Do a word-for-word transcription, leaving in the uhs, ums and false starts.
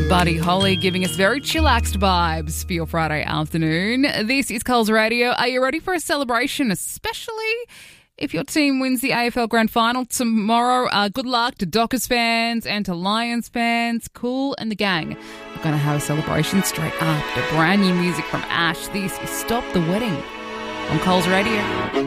Buddy Holly giving us very chillaxed vibes for your Friday afternoon. This is Coles Radio. Are you ready for a celebration, especially if your team wins the A F L Grand Final tomorrow? Uh, good luck to Dockers fans and to Lions fans. Cool and the gang are going to have a celebration straight after brand new music from Ash. This is Stop the Wedding on Coles Radio.